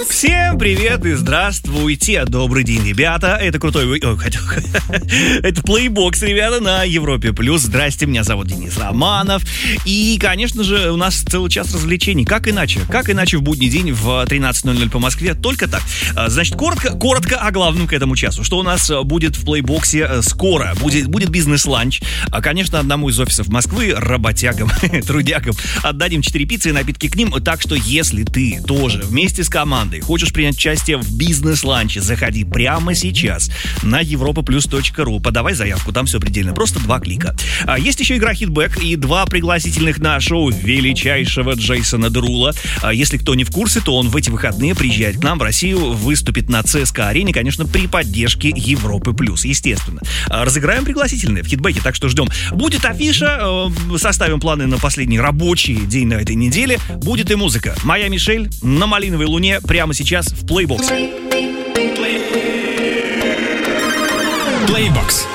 Всем привет и здравствуйте. Добрый день, ребята. Это крутой... Это Playbox, ребята, на Европе Плюс. Здрасте, меня зовут Денис Романов. И, конечно же, у нас целый час развлечений. Как иначе? Как иначе в будний день в 13:00 по Москве? Только так. Значит, коротко о главном к этому часу. Что у нас будет в Playbox скоро? Будет бизнес-ланч. Конечно, одному из офисов Москвы, работягам, трудягам, отдадим 4 пиццы и напитки к ним. Так что, если ты тоже вместе с командой хочешь принять участие в бизнес-ланче, заходи прямо сейчас на europaplus.ru, подавай заявку, там все предельно, просто 2 клика. Есть еще игра Хитбэк и 2 пригласительных на шоу величайшего Джейсона Дерула. Если кто не в курсе, то он в эти выходные приезжает к нам в Россию, выступит на ЦСКА-арене, конечно, при поддержке Европы Плюс, естественно. Разыграем пригласительные в Хитбэке, так что ждем. Будет афиша, составим планы на последний рабочий день на этой неделе, будет и музыка. Моя Мишель на Малиновой Луне прямо сейчас в Playbox. Playbox.